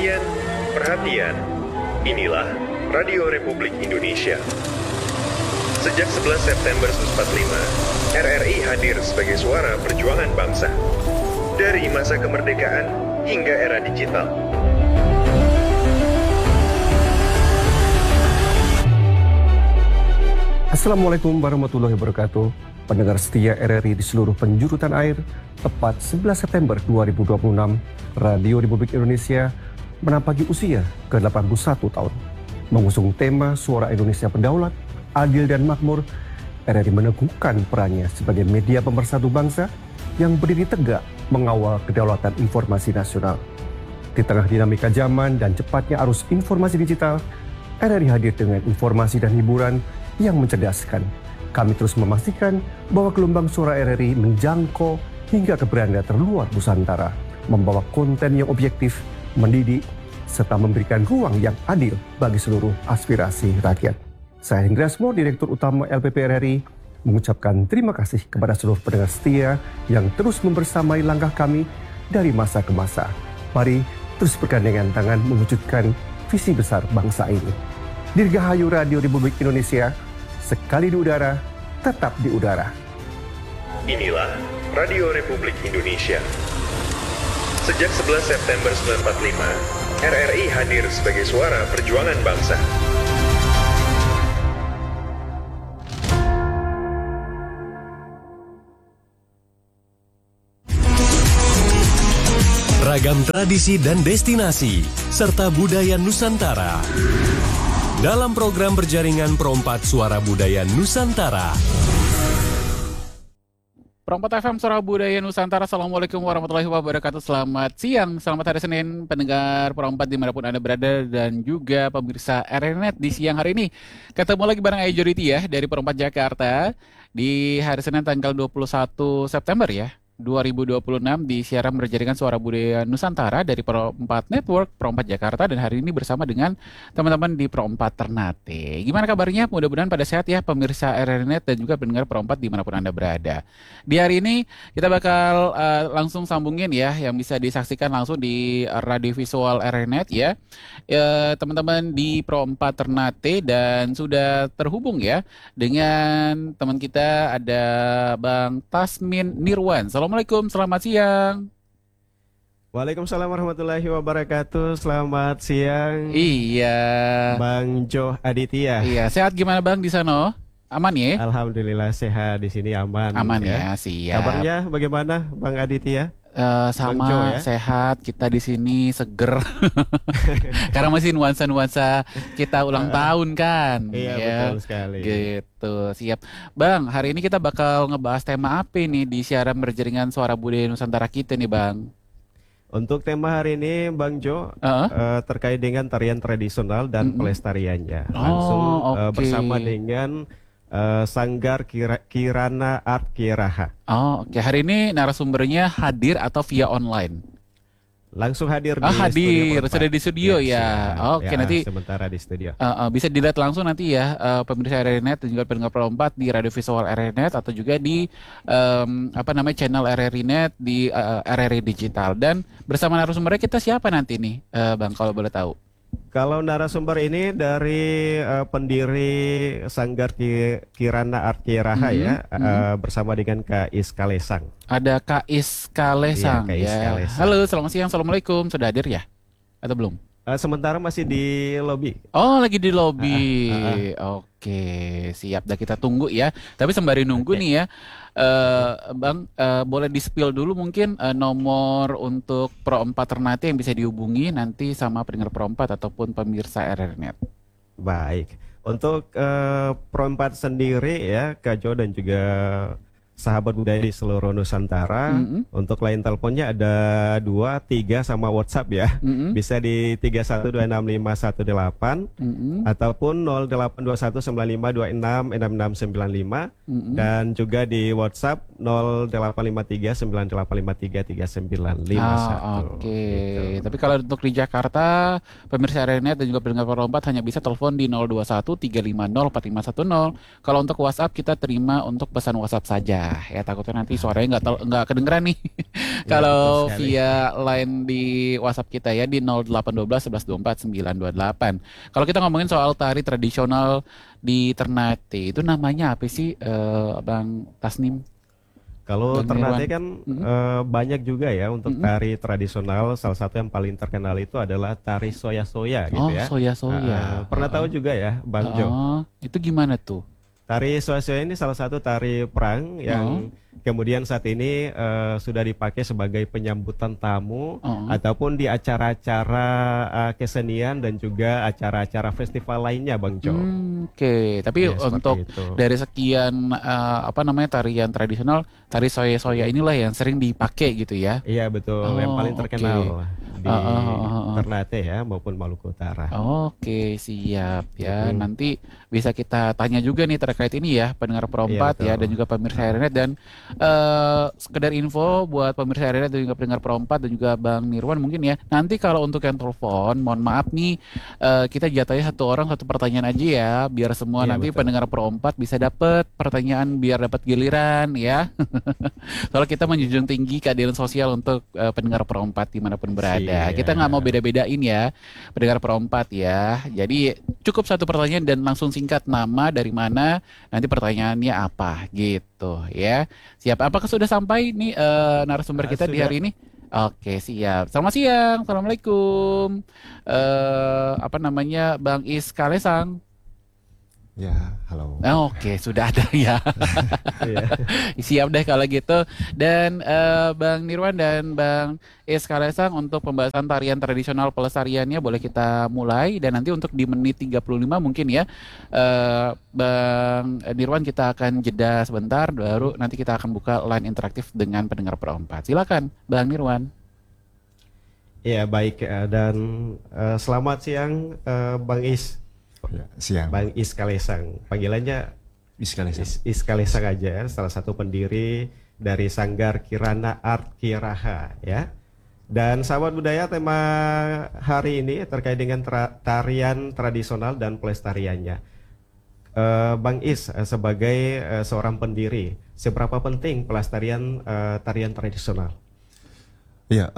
Perhatian, perhatian. Inilah Radio Republik Indonesia. Sejak 11 September 1945, RRI hadir sebagai suara perjuangan bangsa. Dari masa kemerdekaan hingga era digital. Assalamualaikum warahmatullahi wabarakatuh. Pendengar setia RRI di seluruh penjuru tanah air, tepat 11 September 2026, Radio Republik Indonesia menampaki usia ke-81 tahun. Mengusung tema Suara Indonesia Berdaulat, Adil dan Makmur, RRI meneguhkan perannya sebagai media pemersatu bangsa yang berdiri tegak mengawal kedaulatan informasi nasional. Di tengah dinamika zaman dan cepatnya arus informasi digital, RRI hadir dengan informasi dan hiburan yang mencerdaskan. Kami terus memastikan bahwa gelombang suara RRI menjangkau hingga ke beranda terluar Nusantara, membawa konten yang objektif, mendidik, serta memberikan ruang yang adil bagi seluruh aspirasi rakyat. Saya Hendriasmo, Direktur Utama LPP RRI, mengucapkan terima kasih kepada seluruh pendengar setia yang terus membersamai langkah kami dari masa ke masa. Mari terus bergandengan tangan mewujudkan visi besar bangsa ini. Dirgahayu Radio Republik Indonesia, sekali di udara, tetap di udara. Inilah Radio Republik Indonesia. Sejak 11 September 1945, RRI hadir sebagai suara perjuangan bangsa. Ragam tradisi dan destinasi, serta budaya Nusantara. Dalam program berjaringan Pro4 Suara Budaya Nusantara. Pro4 FM Suara Budaya Nusantara. Assalamualaikum warahmatullahi wabarakatuh. Selamat siang, selamat hari Senin, pendengar Pro4 dimanapun Anda berada, dan juga pemirsa RRI di siang hari ini. Ketemu lagi bareng Ejoriti ya, dari Pro4 Jakarta, di hari Senin tanggal 21 September ya, 2026, di siaran berjaringan Suara Budaya Nusantara dari Pro4 Network, Pro4 Jakarta, dan hari ini bersama dengan teman-teman di Pro4 Ternate. Gimana kabarnya? Mudah-mudahan pada sehat ya pemirsa RRI dan juga pendengar Pro4 dimanapun Anda berada. Di hari ini kita bakal langsung sambungin ya, yang bisa disaksikan langsung di radio visual RRI ya. Teman-teman di Pro4 Ternate, dan sudah terhubung ya dengan teman kita, ada Bang Tasmin Nirwan. Assalamualaikum, selamat siang. Waalaikumsalam warahmatullahi wabarakatuh. Selamat siang. Iya. Bang Jo Aditya. Iya, sehat gimana Bang di sana? Aman ya? Alhamdulillah sehat di sini, aman. Aman ya, siap. Kabarnya bagaimana Bang Aditya? Sama Bang Jo, ya? Sehat, kita di sini seger. Karena masih nuansa-nuansa kita ulang tahun kan. Iya ya. Betul sekali. Gitu, siap. Bang, hari ini kita bakal ngebahas tema apa nih di siaran berjaringan Suara Budaya Nusantara kita nih Bang? Untuk tema hari ini Bang Jo, terkait dengan tarian tradisional dan pelestariannya. Langsung okay. Bersama dengan Sanggar Kirana Art Kiraha. Oke. Hari ini narasumbernya hadir atau via online? Langsung hadir di hadir, studio. sudah di studio ya. Oke, ya, nanti sementara di studio. Bisa dilihat langsung nanti ya, pemirsa RRI dan juga pendengar Pro4 di radio visual RRI atau juga di channel RRI di RRI Digital. Dan bersama narasumbernya kita siapa nanti nih, Bang, kalau boleh tahu? Kalau narasumber ini dari pendiri Sanggar Kirana Art Kiraha ya, bersama dengan Kak Iska Lesang. Ada Kak Iska Lesang. Iya, Kak Iska Lesang. Halo, selamat siang, assalamualaikum. Sudah hadir ya? Atau belum? Sementara masih di lobi. Oh, lagi di lobi. Oke, siap. Dah kita tunggu ya. Tapi sembari nunggu nih ya, Bang, boleh di-spill dulu mungkin nomor untuk Pro4 Ternate yang bisa dihubungi nanti sama pendengar Pro4 ataupun pemirsa RRI. Baik. Untuk Pro4 sendiri ya, Kak Jo dan juga sahabat budaya di seluruh Nusantara. Untuk line teleponnya ada 2, 3 sama WhatsApp ya. Bisa di 31265118 ataupun 082195266695 dan juga di WhatsApp 085398533951. Oke. Gitu. Tapi kalau untuk di Jakarta, pemirsa RRI dan juga pendengar Pro4 hanya bisa telepon di 02135045510. Kalau untuk WhatsApp kita terima untuk pesan WhatsApp saja. aja ya, takutnya nanti suaranya nggak kedengeran nih. Ya, Kalau betul sekali. via line di WhatsApp kita ya di 0812 11 24 928. Kalau kita ngomongin soal tari tradisional di Ternate, itu namanya apa sih, Bang Tasnim, Kalau Bang Nirwan? Ternate kan Mm-mm. banyak juga ya untuk Mm-mm. tari tradisional. Salah satu yang paling terkenal itu adalah tari soya-soya gitu Oh, ya. soya-soya. Pernah tahu juga ya, Bang Jo? Itu gimana tuh? Tari soya-soya ini salah satu tari perang Oh, yang kemudian saat ini sudah dipakai sebagai penyambutan tamu oh. ataupun di acara-acara kesenian dan juga acara-acara festival lainnya, Bang Jo. Oke. Tapi Ya, untuk seperti itu. dari sekian apa namanya tarian tradisional, tari soya-soya inilah yang sering dipakai gitu ya. Iya betul, yang paling Oh, oke. terkenal di Ah, ah, ah, ah, ah. Ternate ya maupun Maluku Utara. Oke, siap ya. Mm-mm. Nanti bisa kita tanya juga nih terkait ini ya, pendengar Iya Perompat ya, betul. dan juga pemirsa Herinet. Dan sekedar info buat pemirsa Herinet dan juga pendengar Perompat dan juga Bang Nirwan mungkin ya. Nanti kalau untuk yang telepon, mohon maaf nih, kita jatuhnya satu orang satu pertanyaan aja ya, biar semua Iya nanti betul. pendengar Perompat bisa dapat pertanyaan, biar dapat giliran ya. Soalnya kita menjunjung tinggi keadilan sosial untuk pendengar Perompat dimanapun berada. Kita nggak mau Siap. beda-bedain ya pendengar Perompat ya. Jadi cukup satu pertanyaan dan langsung singkat, nama, dari mana, nanti pertanyaannya apa gitu ya. Siap. Apakah sudah sampai nih narasumber kita di Sudah. hari ini? Oke, siap. Selamat siang. Assalamualaikum. Apa namanya, Bang Is Kalesang? Ya, halo. Oke, sudah ada ya. Iya. Siap deh kalau gitu. Dan Bang Nirwan dan Bang Is Kalesang, untuk pembahasan tarian tradisional pelestariannya boleh kita mulai. Dan nanti untuk di menit 35 mungkin ya, Bang Nirwan, kita akan jeda sebentar, baru nanti kita akan buka line interaktif dengan pendengar Perompat. Silakan Bang Nirwan. Iya baik dan selamat siang Bang Is. Ya, siang. Bang Is Kalesang. Panggilannya Sekali Is Kalesang aja ya, salah satu pendiri dari Sanggar Kirana Art Kiraha ya. Dan sahabat budaya, tema hari ini terkait dengan tarian tradisional dan pelestariannya. Bang Is sebagai seorang pendiri, seberapa penting pelestarian tarian tradisional? Ya,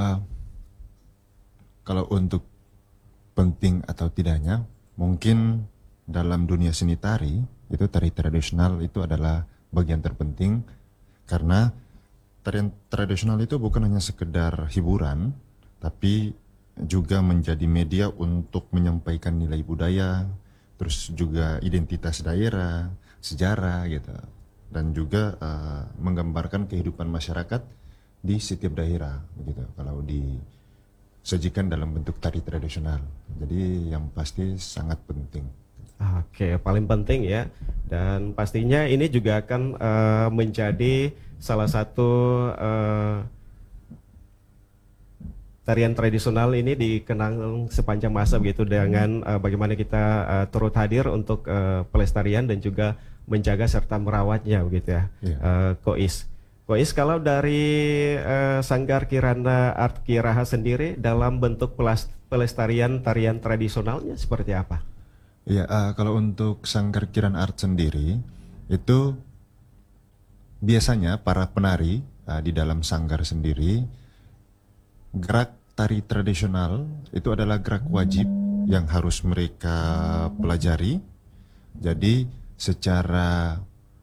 kalau untuk penting atau tidaknya, mungkin dalam dunia seni tari, itu tari tradisional itu adalah bagian terpenting karena tarian tradisional itu bukan hanya sekedar hiburan, tapi juga menjadi media untuk menyampaikan nilai budaya, terus juga identitas daerah, sejarah gitu, dan juga menggambarkan kehidupan masyarakat di setiap daerah begitu. Kalau disajikan dalam bentuk tari tradisional, jadi yang pasti sangat penting. Oke, paling penting ya. Dan pastinya ini juga akan menjadi salah satu tarian tradisional ini dikenang sepanjang masa begitu, dengan bagaimana kita turut hadir untuk pelestarian dan juga menjaga serta merawatnya begitu ya. Iya. Kois. Kois, kalau dari Sanggar Kirana Art Kiraha sendiri dalam bentuk pelestarian tarian tradisionalnya seperti apa? Ya, kalau untuk Sanggar Kiran Art sendiri, itu biasanya para penari di dalam sanggar sendiri, gerak tari tradisional itu adalah gerak wajib yang harus mereka pelajari. Jadi secara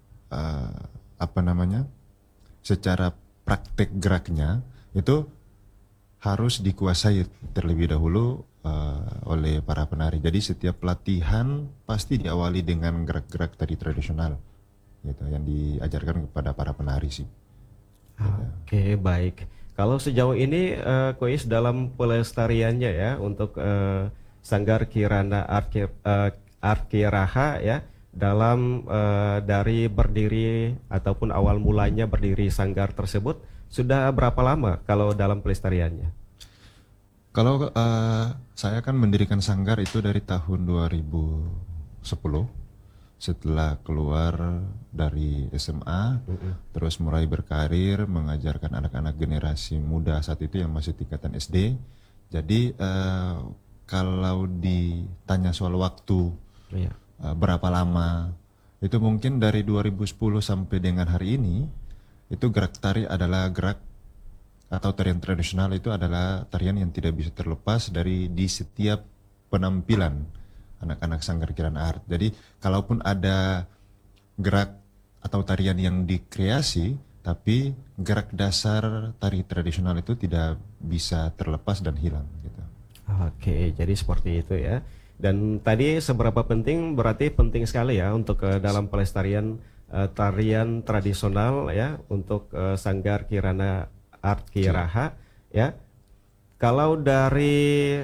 secara praktek geraknya itu harus dikuasai terlebih dahulu oleh para penari. Jadi setiap pelatihan pasti diawali dengan gerak-gerak tari tradisional, gitu, yang diajarkan kepada para penari sih. Oke, baik. Kalau sejauh ini Kois dalam pelestariannya ya untuk Sanggar Kirana Art Kiraha ya, dalam dari berdiri ataupun awal mulanya berdiri sanggar tersebut sudah berapa lama kalau dalam pelestariannya? Kalau saya kan mendirikan sanggar itu dari tahun 2010, setelah keluar dari SMA, terus mulai berkarir mengajarkan anak-anak generasi muda saat itu yang masih tingkatan SD. Jadi kalau ditanya soal waktu, Iya. berapa lama itu mungkin dari 2010 sampai dengan hari ini, itu gerak tari adalah gerak atau tarian tradisional itu adalah tarian yang tidak bisa terlepas dari di setiap penampilan anak-anak Sanggar Kirana Art. Jadi kalaupun ada gerak atau tarian yang dikreasi, tapi gerak dasar tari tradisional itu tidak bisa terlepas dan hilang gitu. Oke, jadi seperti itu ya. Dan tadi seberapa penting, berarti penting sekali ya untuk dalam pelestarian tarian tradisional ya untuk Sanggar Kirana Art Kiraha ya. Kalau dari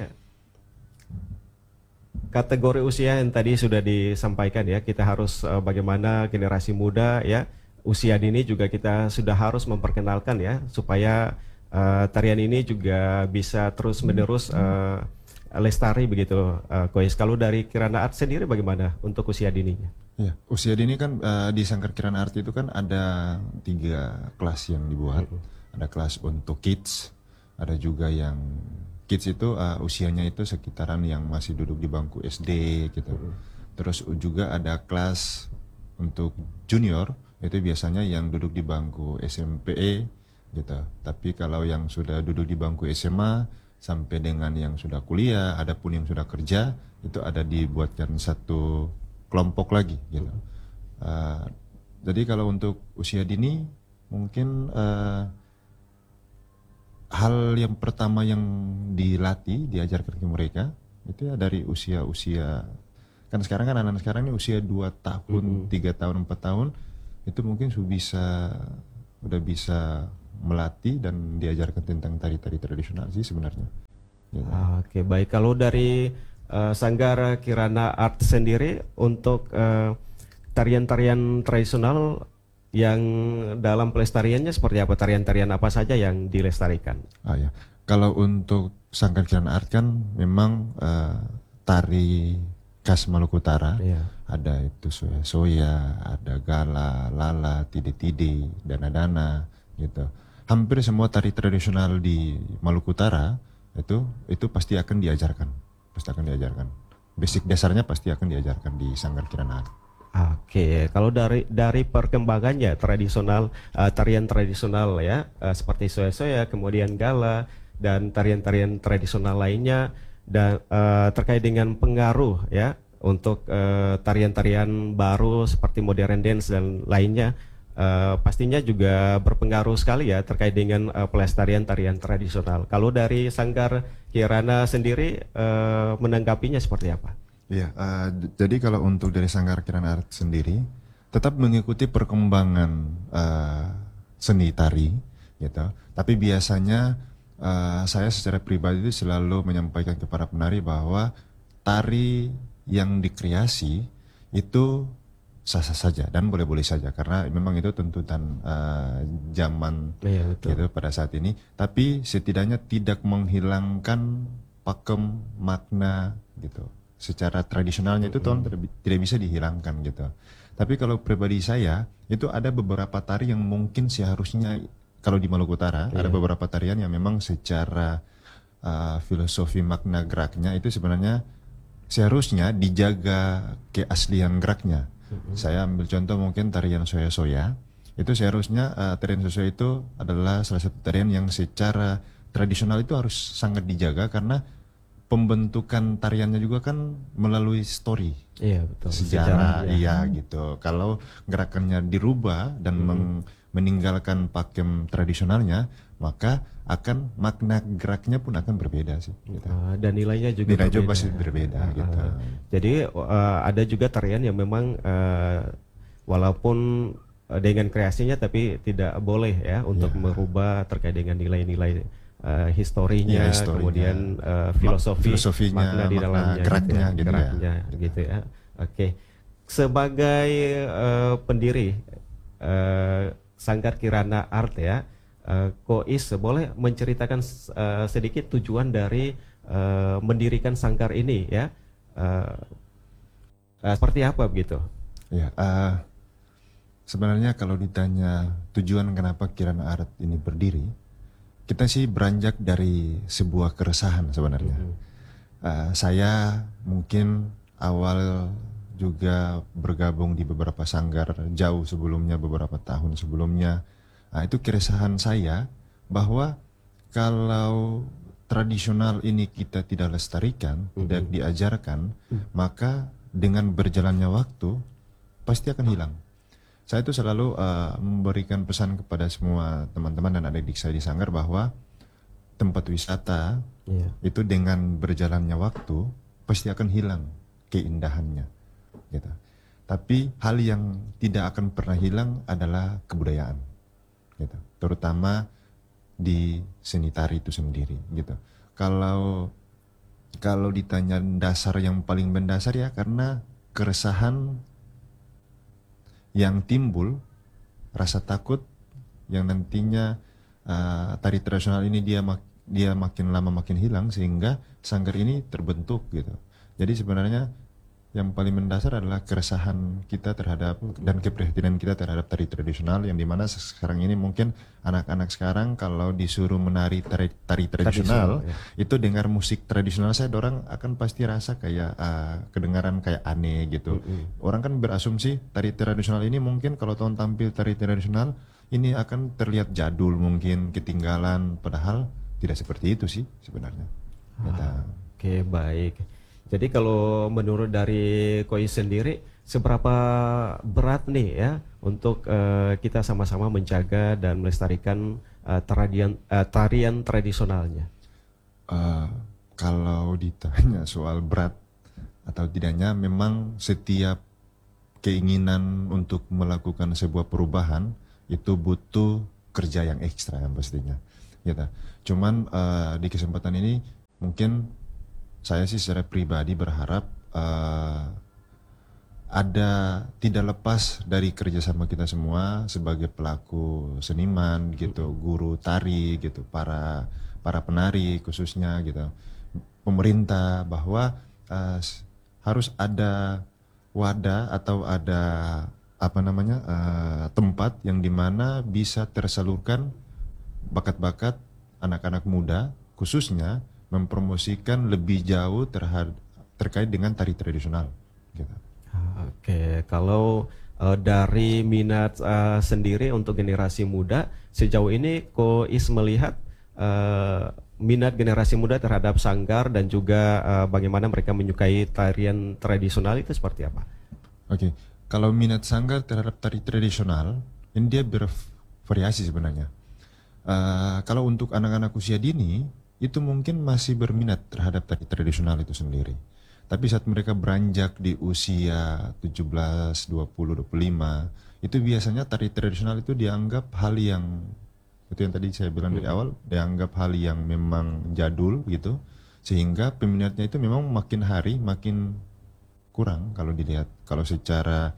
kategori usia yang tadi sudah disampaikan ya, kita harus bagaimana generasi muda ya, usia dini juga kita sudah harus memperkenalkan ya, supaya tarian ini juga bisa terus menerus lestari begitu. Kois, kalau dari Kirana Art sendiri bagaimana untuk usia dininya? Ya, usia dini kan di Sanggar Kirana Art itu kan ada 3 kelas yang dibuat. Ada kelas untuk kids, ada juga yang kids itu usianya itu sekitaran yang masih duduk di bangku SD gitu. Terus juga ada kelas untuk junior, itu biasanya yang duduk di bangku SMP gitu. Tapi kalau yang sudah duduk di bangku SMA sampai dengan yang sudah kuliah, ada pun yang sudah kerja, itu ada dibuatkan satu kelompok lagi gitu. Jadi kalau untuk usia dini mungkin hal yang pertama yang dilatih, diajarkan ke mereka itu ya dari usia-usia, kan sekarang kan anak-anak sekarang ini usia 2 tahun, 3 tahun, 4 tahun, itu mungkin udah bisa melatih dan diajarkan tentang tari-tari tradisional sih sebenarnya. Ya. Oke, baik. Kalau dari Sanggar Kirana Art sendiri untuk tarian-tarian tradisional yang dalam pelestariannya seperti apa? Tarian-tarian apa saja yang dilestarikan? Ya. Kalau untuk Sanggar Kirana Art kan memang tari khas Maluku Utara. Ada itu soya-soya, ada gala, lala, tide-tide, dana-dana gitu. Hampir semua tari tradisional di Maluku Utara itu pasti akan diajarkan. Basic dasarnya pasti akan diajarkan di Sanggar Kirana Art. Oke, kalau dari perkembangannya tradisional, tarian tradisional ya, seperti soya-soya, kemudian gala dan tarian-tarian tradisional lainnya, dan terkait dengan pengaruh ya untuk tarian-tarian baru seperti modern dance dan lainnya, pastinya juga berpengaruh sekali ya terkait dengan pelestarian tarian tradisional. Kalau dari Sanggar Kirana sendiri menanggapinya seperti apa? Iya, jadi kalau untuk dari Sanggar Kirana Art sendiri tetap mengikuti perkembangan seni tari gitu. Tapi biasanya saya secara pribadi itu selalu menyampaikan kepada penari bahwa tari yang dikreasi itu sah-sah saja dan boleh-boleh saja karena memang itu tuntutan zaman gitu pada saat ini. Tapi setidaknya tidak menghilangkan pakem makna gitu. Secara tradisionalnya itu tidak bisa dihilangkan gitu. Tapi kalau pribadi saya itu ada beberapa tari yang mungkin seharusnya kalau di Maluku Utara ada beberapa tarian yang memang secara filosofi makna geraknya itu sebenarnya seharusnya dijaga keaslian geraknya. Saya ambil contoh mungkin tarian soya-soya. Itu seharusnya tarian soya itu adalah salah satu tarian yang secara tradisional itu harus sangat dijaga karena pembentukan tariannya juga kan melalui story. Iya, betul. Sejarah, gitu. Kalau gerakannya dirubah dan meninggalkan pakem tradisionalnya, maka akan makna geraknya pun akan berbeda sih. Gitu. Dan nilainya juga pasti berbeda. Gitu. Jadi ada juga tarian yang memang walaupun dengan kreasinya tapi tidak boleh ya untuk merubah terkait dengan nilai-nilai historinya, kemudian filosofinya, makna di dalamnya, geraknya, gitu ya. Oke. Sebagai pendiri Sanggar Kirana Art ya, Kois boleh menceritakan sedikit tujuan dari mendirikan sanggar ini ya, seperti apa begitu? Ya, sebenarnya kalau ditanya tujuan kenapa Kirana Art ini berdiri, kita sih beranjak dari sebuah keresahan sebenarnya. Saya mungkin awal juga bergabung di beberapa sanggar jauh sebelumnya, beberapa tahun sebelumnya. Nah, itu keresahan saya bahwa kalau tradisional ini kita tidak lestarikan, tidak diajarkan, maka dengan berjalannya waktu pasti akan hilang. Saya itu selalu memberikan pesan kepada semua teman-teman dan adik-adik saya di sanggar bahwa tempat wisata itu dengan berjalannya waktu pasti akan hilang keindahannya, gitu. Tapi hal yang tidak akan pernah hilang adalah kebudayaan, gitu. Terutama di seni tari itu sendiri, gitu. Kalau ditanya dasar yang paling mendasar ya karena keresahan yang timbul, rasa takut yang nantinya tari tradisional ini dia makin lama makin hilang sehingga sanggar ini terbentuk, gitu. Jadi sebenarnya yang paling mendasar adalah keresahan kita terhadap dan keprihatinan kita terhadap tari tradisional, yang dimana sekarang ini mungkin anak-anak sekarang kalau disuruh menari tari tradisional itu dengar musik tradisional, saya dorang akan pasti rasa kayak kedengaran kayak aneh gitu. Orang kan berasumsi tari tradisional ini mungkin kalau tahun tampil tari tradisional ini akan terlihat jadul, mungkin ketinggalan, padahal tidak seperti itu sih sebenarnya. Oke, baik. Jadi kalau menurut dari Kois sendiri, seberapa berat nih ya untuk kita sama-sama menjaga dan melestarikan tarian tradisionalnya? Kalau ditanya soal berat atau tidaknya, memang setiap keinginan untuk melakukan sebuah perubahan itu butuh kerja yang ekstra yang pastinya, gitu. Cuman di kesempatan ini mungkin saya sih secara pribadi berharap ada tidak lepas dari kerjasama kita semua sebagai pelaku seniman, gitu, guru tari, gitu, para penari khususnya, gitu, pemerintah, bahwa harus ada wadah atau ada tempat yang dimana bisa tersalurkan bakat-bakat anak-anak muda, khususnya mempromosikan lebih jauh terkait dengan tari tradisional, gitu. Oke, kalau dari minat sendiri untuk generasi muda sejauh ini, Kois melihat minat generasi muda terhadap sanggar dan juga bagaimana mereka menyukai tarian tradisional itu seperti apa? Oke, kalau minat sanggar terhadap tari tradisional ini dia bervariasi sebenarnya. Kalau untuk anak-anak usia dini itu mungkin masih berminat terhadap tari tradisional itu sendiri. Tapi saat mereka beranjak di usia 17, 20, 25, itu biasanya tari tradisional itu dianggap hal yang, itu yang tadi saya bilang dari awal, dianggap hal yang memang jadul, gitu. Sehingga peminatnya itu memang makin hari makin kurang kalau dilihat. Kalau secara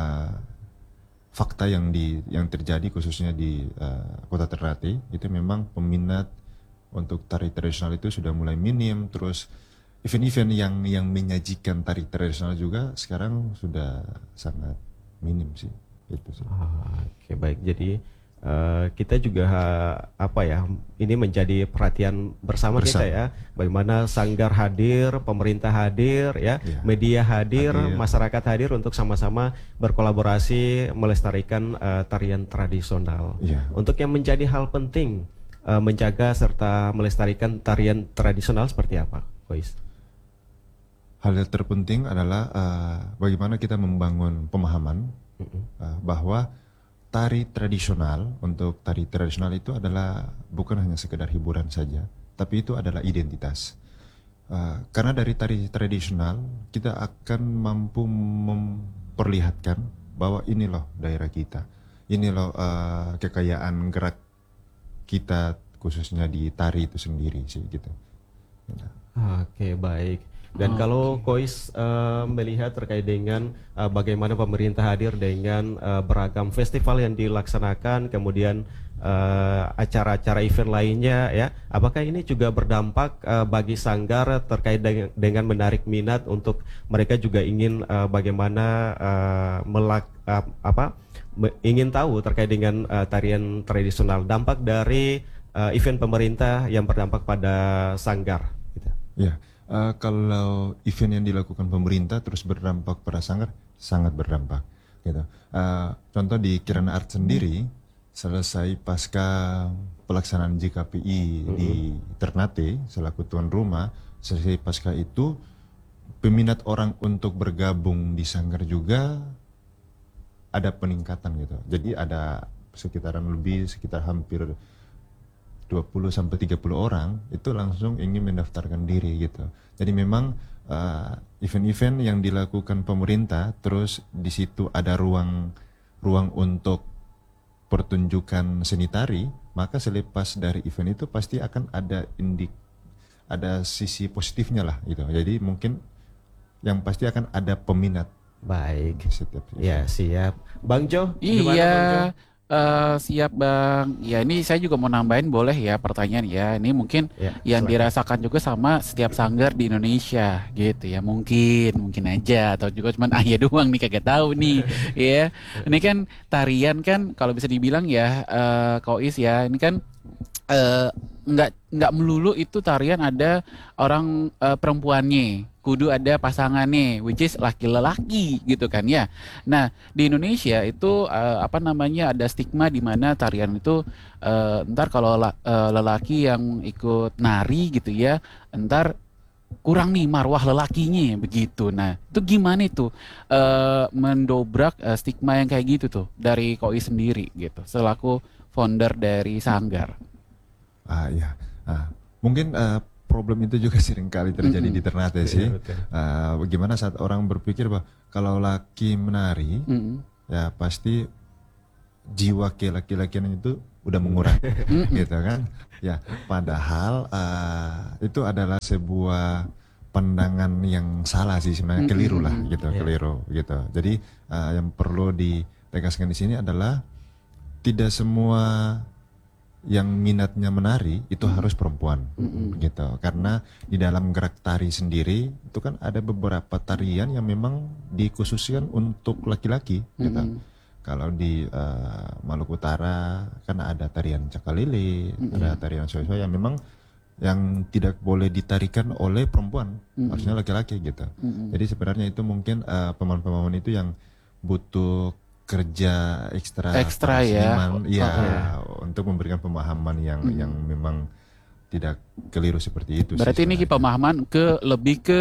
fakta yang terjadi khususnya di Kota Ternate, itu memang peminat untuk tari tradisional itu sudah mulai minim. Terus event-event yang menyajikan tari tradisional juga sekarang sudah sangat minim sih, itu sih. Oke, baik. Jadi kita juga ini menjadi perhatian bersama kita ya, bagaimana sanggar hadir, pemerintah hadir ya, media hadir, masyarakat hadir untuk sama-sama berkolaborasi melestarikan tarian tradisional. Untuk yang menjadi hal penting menjaga serta melestarikan tarian tradisional seperti apa, Kois? Hal yang terpenting adalah bagaimana kita membangun pemahaman bahwa tari tradisional itu adalah bukan hanya sekedar hiburan saja, tapi itu adalah identitas. Karena dari tari tradisional kita akan mampu memperlihatkan bahwa ini loh daerah kita, ini loh kekayaan gerak kita khususnya di tari itu sendiri sih, gitu. Oke, baik. Dan kalau Kois melihat terkait dengan bagaimana pemerintah hadir dengan beragam festival yang dilaksanakan, kemudian acara-acara event lainnya ya, apakah ini juga berdampak bagi sanggar terkait dengan menarik minat untuk mereka juga ingin bagaimana ingin tahu terkait dengan tarian tradisional, dampak dari event pemerintah yang berdampak pada sanggar, gitu. Ya, Kalau event yang dilakukan pemerintah terus berdampak pada sanggar, sangat berdampak. Gitu. Contoh di Kirana Art sendiri, selesai pasca pelaksanaan JKPI di Ternate selaku tuan rumah, selesai pasca itu peminat orang untuk bergabung di sanggar juga ada peningkatan gitu. Jadi ada sekitar hampir 20 sampai 30 orang itu langsung ingin mendaftarkan diri gitu. Jadi memang event-event yang dilakukan pemerintah, terus di situ ada ruang untuk pertunjukan seni tari, maka selepas dari event itu pasti akan ada sisi positifnya lah gitu. Jadi mungkin yang pasti akan ada peminat. Baik. Setiap Ya, siap. Bang Jo, gimana, Bang Jo? Iya, siap Bang. Ya ini saya juga mau nambahin boleh ya pertanyaan ya. Ini mungkin Ya, yang silakan. dirasakan juga sama setiap sanggar di Indonesia gitu ya. Mungkin aja atau juga cuman Ayah doang nih kagak tahu nih ya. Ini kan tarian kan kalau bisa dibilang ya Kois ya. Ini kan nggak melulu itu tarian ada orang perempuannya, kudu ada pasangannya, which is laki-laki gitu kan ya. Nah di Indonesia itu ada stigma di mana tarian itu ntar kalau lelaki yang ikut nari gitu ya, ntar kurang nih marwah lelakinya begitu. Nah itu gimana itu mendobrak stigma yang kayak gitu tuh dari Koi sendiri gitu selaku founder dari Sanggar. Ya. Mungkin problem itu juga sering kali terjadi di Ternate sih. Bagaimana saat orang berpikir bahwa kalau laki menari, ya pasti jiwa laki-lakian itu udah mengurang, gitu kan? Ya, padahal itu adalah sebuah pandangan yang salah sih sebenarnya, keliru lah, gitu, keliru, gitu. Jadi yang perlu ditegaskan di sini adalah tidak semua yang minatnya menari itu harus perempuan, gitu. Karena di dalam gerak tari sendiri itu kan ada beberapa tarian yang memang dikhususkan untuk laki-laki, gitu. Kalau di Maluku Utara kan ada tarian cakalele, ada tarian soe-soe yang memang yang tidak boleh ditarikan oleh perempuan, harusnya laki-laki, gitu. Jadi sebenarnya itu mungkin pemahaman-pemahaman itu yang butuh kerja ekstra ya. Untuk memberikan pemahaman yang memang tidak keliru seperti itu. Berarti ini pemahaman lebih ke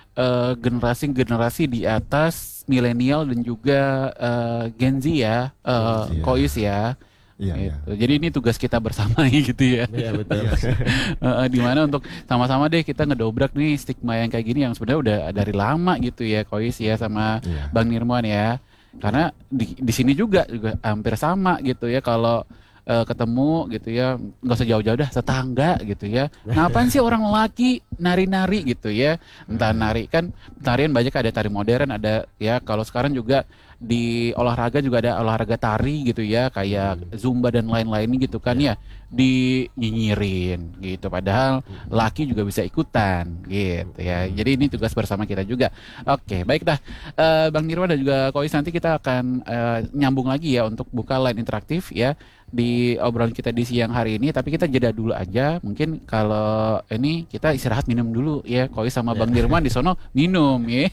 generasi di atas milenial dan juga Gen Z ya, Kois ya. Iya. Jadi ini tugas kita bersama gitu ya. Iya betul. Dimana untuk sama-sama deh kita ngedobrak nih stigma yang kayak gini yang sebenarnya udah dari lama gitu ya, Kois ya sama Bang Nirman ya. Karena di sini juga hampir sama gitu ya, kalau ketemu gitu ya, nggak usah jauh-jauh dah, tetangga gitu ya. Ngapain sih orang laki nari-nari gitu ya? Entah nari kan tarian banyak, ada tari modern, ada ya kalau sekarang juga di olahraga juga ada olahraga tari gitu ya, kayak zumba dan lain-lainnya gitu kan ya, dinyinyirin gitu. Padahal laki juga bisa ikutan gitu ya. Jadi ini tugas bersama kita juga. Oke, baik dah. Bang Nirwan dan juga Kois, nanti kita akan nyambung lagi ya untuk buka line interaktif ya di obrolan kita di siang hari ini. Tapi kita jeda dulu aja. Mungkin kalau ini kita istirahat minum dulu ya. Kois sama Bang Nirwan di sono minum ya.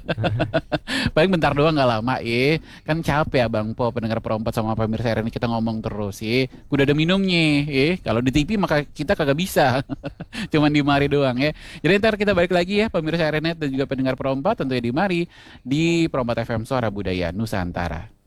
Paling bentar doang, nggak lama ya. Kan capek ya Bang Po, pendengar perempat sama pemirsa ini kita ngomong terus ya. Udah ada minumnya ya. Kalau di TV maka kita kagak bisa. Cuman di mari doang ya. Jadi ntar kita balik lagi ya pemirsa RNet dan juga pendengar perempat tentunya di mari di Perompat FM Suara Budaya Nusantara.